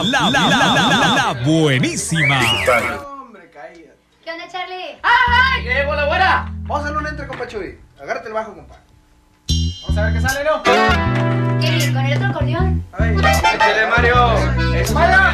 La buenísima. Hombre, caída. ¿Qué onda, Charlie? ¡Ay! ¿Qué bola buena? Vamos a hacer un entre, compa Chuy. Agárrate el bajo, compa. Vamos a ver qué sale, ¿no? ¿Qué? ¿Con el otro acordeón? A ver. ¡Échale, Mario! ¡Eso! ¡Vaya!